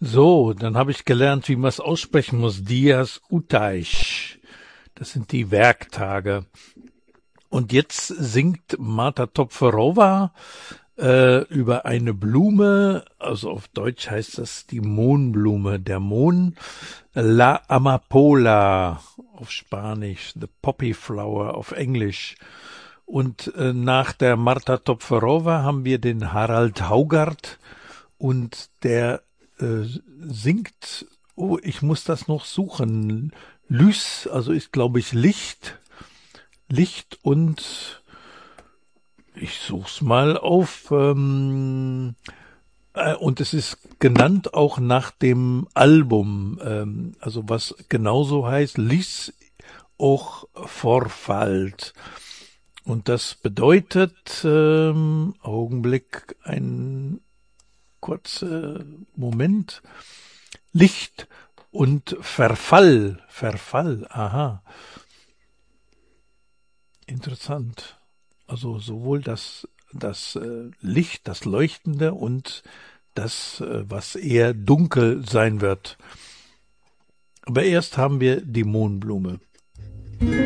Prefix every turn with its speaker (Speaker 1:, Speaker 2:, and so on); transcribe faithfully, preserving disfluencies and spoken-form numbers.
Speaker 1: So, dann habe ich gelernt, wie man es aussprechen muss. Dias Utaś. Das sind die Werktage. Und jetzt singt Marta Topferova äh, über eine Blume, also auf Deutsch heißt das die Mohnblume, der Mohn, La Amapola auf Spanisch, the Poppy Flower auf Englisch. Und äh, nach der Marta Topferova haben wir den Harald Haugart und der äh, singt, oh, ich muss das noch suchen, Lys, also ist glaube ich Licht, Licht und ich such's mal auf, ähm, äh, und es ist genannt auch nach dem Album, ähm, also was genauso heißt, Lys och Vorfalt. Und das bedeutet, ähm, Augenblick, ein kurzer Moment, Licht und Verfall, Verfall, aha, interessant. Also sowohl das, das äh, Licht, das Leuchtende und das, äh, was eher dunkel sein wird. Aber erst haben wir die Mohnblume.